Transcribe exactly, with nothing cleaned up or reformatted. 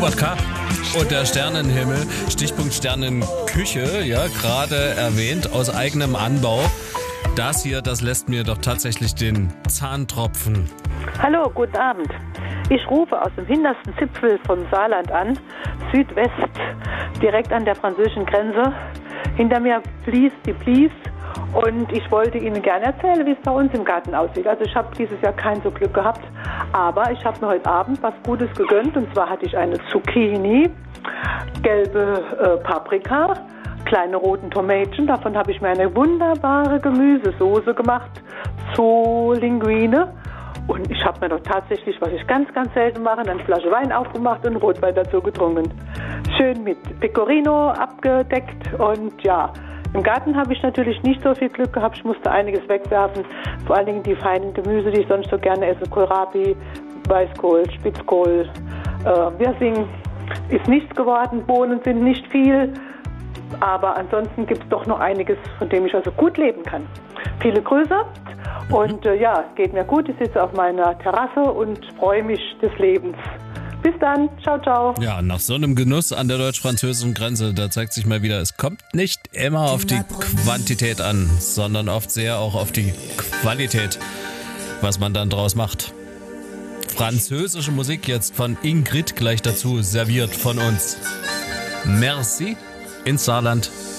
Hubert K. und der Sternenhimmel, Stichpunkt Sternenküche, ja, gerade erwähnt, aus eigenem Anbau. Das hier, das lässt mir doch tatsächlich den Zahn tropfen. Hallo, guten Abend. Ich rufe aus dem hintersten Zipfel von Saarland an, Südwest, direkt an der französischen Grenze. Hinter mir fließt die Plies und ich wollte Ihnen gerne erzählen, wie es bei uns im Garten aussieht. Also ich habe dieses Jahr kein so Glück gehabt, aber ich habe mir heute Abend was Gutes gegönnt und zwar hatte ich eine Zucchini, gelbe äh, Paprika, kleine roten Tomaten. Davon habe ich mir eine wunderbare Gemüsesoße gemacht zu Linguine. Und ich habe mir doch tatsächlich, was ich ganz, ganz selten mache, eine Flasche Wein aufgemacht und Rotwein dazu getrunken. Schön mit Pecorino abgedeckt und ja, im Garten habe ich natürlich nicht so viel Glück gehabt. Ich musste einiges wegwerfen, vor allen Dingen die feinen Gemüse, die ich sonst so gerne esse. Kohlrabi, Weißkohl, Spitzkohl, äh, Wirsing ist nichts geworden, Bohnen sind nicht viel. Aber ansonsten gibt es doch noch einiges, von dem ich also gut leben kann. Viele Grüße und äh, ja, es geht mir gut. Ich sitze auf meiner Terrasse und freue mich des Lebens. Bis dann, ciao, ciao. Ja, nach so einem Genuss an der deutsch-französischen Grenze, da zeigt sich mal wieder, es kommt nicht immer auf die Quantität an, sondern oft sehr auch auf die Qualität, was man dann draus macht. Französische Musik jetzt von Ingrid gleich dazu, serviert von uns. Merci ins Saarland.